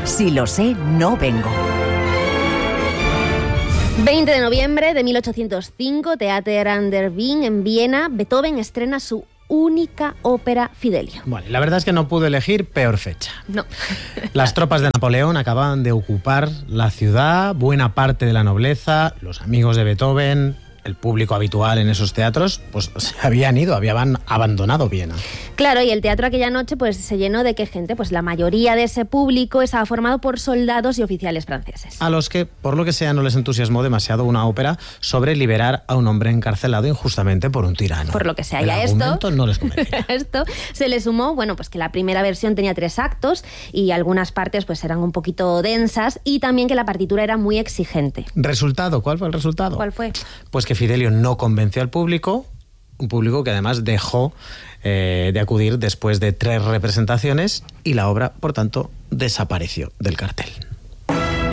Si lo sé, no vengo. 20 de noviembre de 1805, Theater an der Wien, en Viena, Beethoven estrena su única ópera Fidelio. Bueno, la verdad es que no pudo elegir peor fecha. No. Las tropas de Napoleón acababan de ocupar la ciudad, buena parte de la nobleza, los amigos de Beethoven, el público habitual en esos teatros, pues se habían ido, habían abandonado Viena. Claro, y el teatro aquella noche pues se llenó de qué gente, pues la mayoría de ese público estaba formado por soldados y oficiales franceses. A los que, por lo que sea, no les entusiasmó demasiado una ópera sobre liberar a un hombre encarcelado injustamente por un tirano. Por lo que sea, el ya argumento no les convencía. Esto se le sumó, bueno, pues que la primera versión tenía 3 actos y algunas partes pues eran un poquito densas y también que la partitura era muy exigente. ¿Resultado? ¿Cuál fue el resultado? ¿Cuál fue? Pues que Fidelio no convenció al público, un público que además dejó de acudir después de 3 representaciones y la obra, por tanto, desapareció del cartel.